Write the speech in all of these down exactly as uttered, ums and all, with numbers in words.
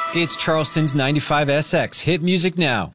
It's Charleston's ninety-five S X. Hit music now.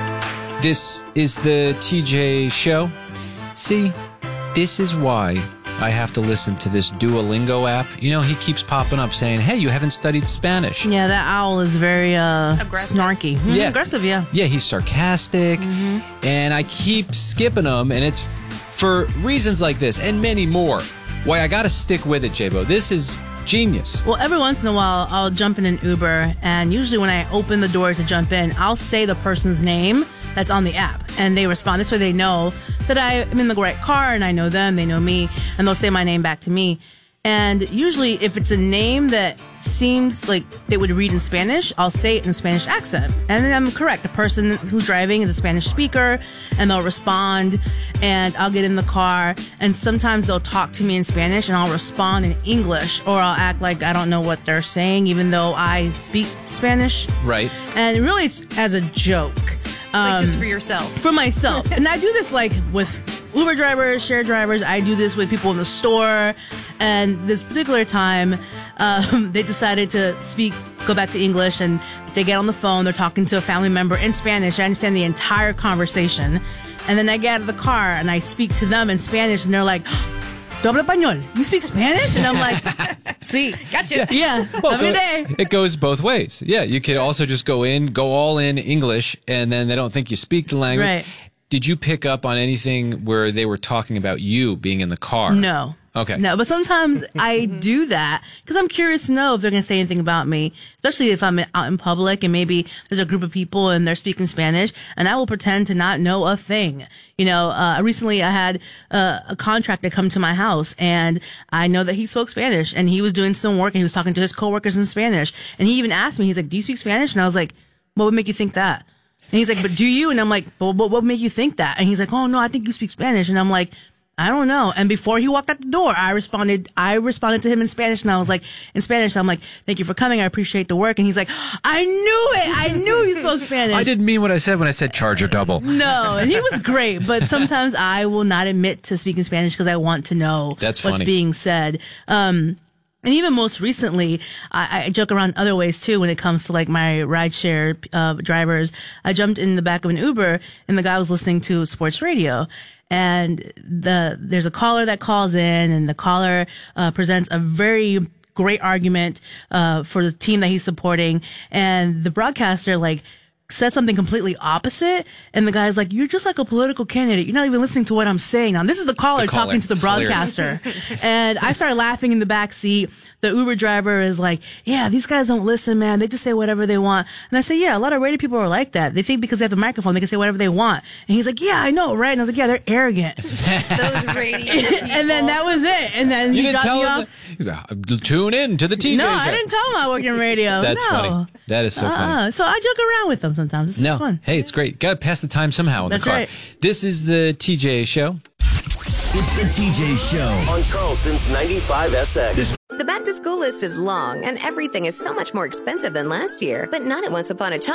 This is the T J Show. See, this is why I have to listen to this Duolingo app. You know, he keeps popping up saying, hey, you haven't studied Spanish. Yeah, that owl is very uh, snarky. Mm-hmm. Yeah. Aggressive, yeah. Yeah, he's sarcastic. Mm-hmm. And I keep skipping him, and it's for reasons like this and many more. Why I got to stick with it, J-Bo. This is genius. Well, every once in a while, I'll jump in an Uber, and usually when I open the door to jump in, I'll say the person's name that's on the app, and they respond. This way they know that I am in the right car, and I know them, they know me, and they'll say my name back to me. And usually, if it's a name that seems like they would read in Spanish, I'll say it in a Spanish accent. And then I'm correct. The person who's driving is a Spanish speaker, and they'll respond, and I'll get in the car, and sometimes they'll talk to me in Spanish, and I'll respond in English, or I'll act like I don't know what they're saying, even though I speak Spanish. Right. And really, it's as a joke. Like um, just for yourself. For myself. And I do this like with Uber drivers, share drivers. I do this with people in the store. And this particular time, um, they decided to speak, go back to English, and they get on the phone. They're talking to a family member in Spanish. I understand the entire conversation. And then I get out of the car and I speak to them in Spanish, and they're like, "¿Tú hablas español? You speak Spanish?" And I'm like, "Sí, gotcha." Yeah, well, every go, day. It goes both ways. Yeah, you could also just go in, go all in English, and then they don't think you speak the language. Right. Did you pick up on anything where they were talking about you being in the car? No. Okay. No, but sometimes I do that because I'm curious to know if they're going to say anything about me, especially if I'm out in public and maybe there's a group of people and they're speaking Spanish, and I will pretend to not know a thing. You know, uh, recently I had uh, a contractor come to my house, and I know that he spoke Spanish, and he was doing some work, and he was talking to his coworkers in Spanish, and he even asked me, he's like, "Do you speak Spanish?" And I was like, "What would make you think that?" And he's like, "But do you?" And I'm like, "But what would make you think that?" And he's like, "Oh, no, I think you speak Spanish." And I'm like, I don't know. And before he walked out the door, I responded, I responded to him in Spanish, and I was like, in Spanish, I'm like, "Thank you for coming. I appreciate the work." And he's like, "I knew it. I knew you spoke Spanish." I didn't mean what I said when I said charge or double. No, and he was great. But sometimes I will not admit to speaking Spanish because I want to know That's what's funny. being said. Um, And even most recently, I, I joke around other ways too when it comes to like my rideshare uh, drivers. I jumped in the back of an Uber, and the guy was listening to sports radio. And the there's a caller that calls in, and the caller uh, presents a very great argument uh, for the team that he's supporting. And the broadcaster like says something completely opposite, and the guy's like, "You're just like a political candidate. You're not even listening to what I'm saying." Now, this is the caller, The caller. talking to the broadcaster. And I started laughing in the back seat. The Uber driver is like, "Yeah, these guys don't listen, man. They just say whatever they want." And I say, "Yeah, a lot of radio people are like that. They think because they have a microphone, they can say whatever they want." And he's like, "Yeah, I know, right?" And I was like, "Yeah, they're arrogant." Those radio people. And then that was it. And then You he didn't dropped tell me him. off. That, tune in to the T J No, Show. I didn't tell him I work in radio. That's no. funny. That is so uh-uh. funny. So I joke around with them sometimes. It's No, fun. hey, it's great. Got to pass the time somehow in That's the car. right. This is the T J Show. It's the T J Show on Charleston's ninety-five S X. The back to school list is long, and everything is so much more expensive than last year, but not at Once Upon a Time.